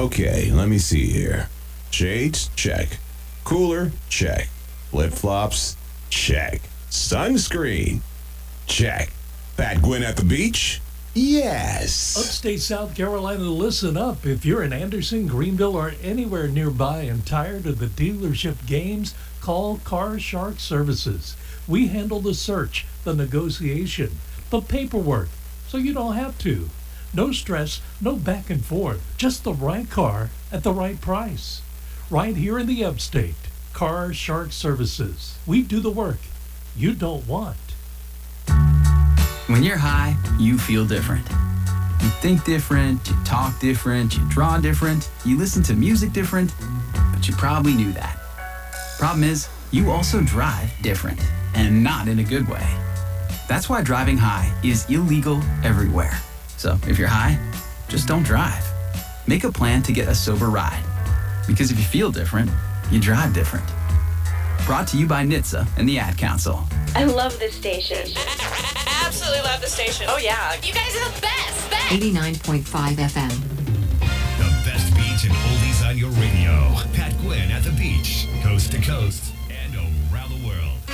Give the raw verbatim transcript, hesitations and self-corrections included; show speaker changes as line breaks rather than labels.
Okay, let me see here. Shades? Check. Cooler? Check. Flip-flops? Check. Sunscreen? Check. Pat Gwynn at the beach? Yes.
Upstate South Carolina, listen up. If you're in Anderson, Greenville, or anywhere nearby and tired of the dealership games, call Car Shark Services. We handle the search, the negotiation, the paperwork, so you don't have to. No stress, no back and forth. Just the right car at the right price. Right here in the Upstate. Car Shark Services. We do the work you don't want.
When you're high, you feel different. You think different, you talk different, you draw different, you listen to music different, but you probably knew that. Problem is, you also drive different, and not in a good way. That's why driving high is illegal everywhere. So if you're high, just don't drive. Make a plan to get a sober ride. Because if you feel different, you drive different. Brought to you by N H T S A and the Ad Council.
I love this station.
Absolutely love the station. Oh, yeah. You guys are the best. best.
eighty-nine point five F M.
The best beats and oldies on your radio. Pat Gwynn at the beach, coast to coast and around the world.